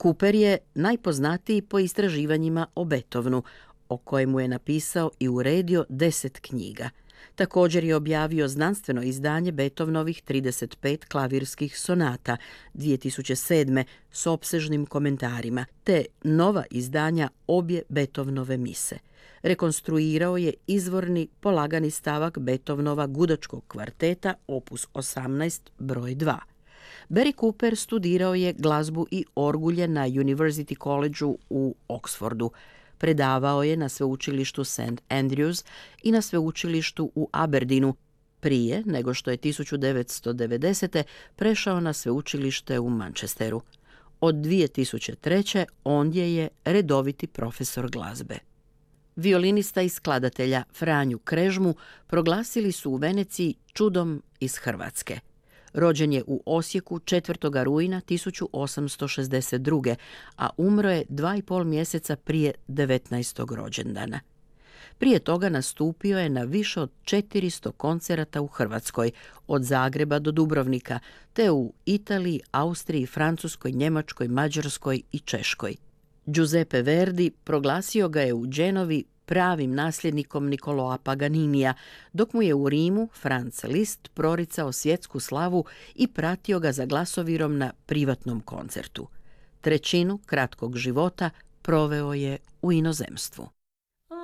Cooper je najpoznatiji po istraživanjima o Beethovenu, o kojemu je napisao i uredio 10 knjiga. Također je objavio znanstveno izdanje Beethovenovih 35 klavirskih sonata 2007. s opsežnim komentarima, te nova izdanja obje Beethovenove mise. Rekonstruirao je izvorni polagani stavak Beethovenova gudačkog kvarteta opus 18 broj 2. Barry Cooper studirao je glazbu i orgulje na University Collegeu u Oxfordu. Predavao je na sveučilištu St. Andrews i na sveučilištu u Aberdeenu, prije nego što je 1990. prešao na sveučilište u Manchesteru. Od 2003. ondje je redoviti profesor glazbe. Violinista i skladatelja Franju Krežmu proglasili su u Veneciji čudom iz Hrvatske. Rođen je u Osijeku 4. rujna 1862. a umro je 2,5 mjeseca prije 19. rođendana. Prije toga nastupio je na više od 400 koncerata u Hrvatskoj, od Zagreba do Dubrovnika, te u Italiji, Austriji, Francuskoj, Njemačkoj, Mađarskoj i Češkoj. Giuseppe Verdi proglasio ga je u Genovi pravim nasljednikom Niccolò Paganinija, dok mu je u Rimu Franz Liszt proricao svjetsku slavu i pratio ga za glasovirom na privatnom koncertu. Trećinu kratkog života proveo je u inozemstvu.